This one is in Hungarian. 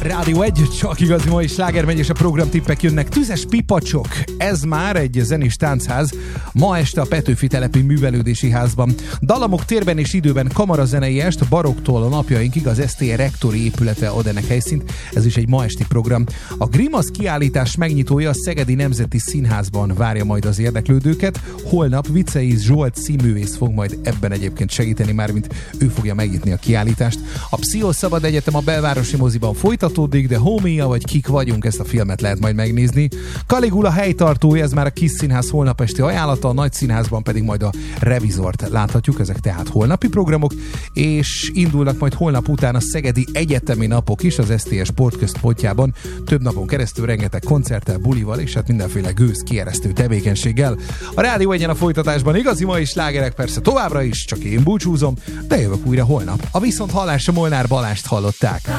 Rádió 1, csak igazi mai sláger megy, és a programtippek jönnek. Tüzes Pipacsok, ez már egy zenés táncház, ma este a Petőfi telepi művelődési házban. Dalamok térben és időben kamarazenei est, baroktól a napjainkig az STR rektori épülete ad ennek helyszínt, ez is egy ma esti program. A Grimasz kiállítás megnyitója a Szegedi Nemzeti Színházban várja majd az érdeklődőket. Holnap Vicei Zsolt színművész fog majd ebben egyébként segíteni, mármint ő fogja megnyitni a kiállítást. A Pszichoszabad Egyetem a Belvárosi moziban folytatódik, de Homia vagy Kik vagyunk, ezt a filmet lehet majd megnézni. Caligula helytartója, ez már a Kis Színház holnap esti ajánlata, a Nagy Színházban pedig majd a Revizort láthatjuk, ezek tehát holnapi programok, és indulnak majd holnap után a Szegedi Egyetemi Napok is az STS Sportközpontjában, több napon keresztül rengeteg koncerttel, bulival és hát mindenféle gőz kieresztő tevékenységgel. A Rádió Egyen a folytatásban igazi mai slágerek persze továbbra is, csak én búcsúzom, de jövök újra holnap. A viszonthallásra Molnár Balást hallották.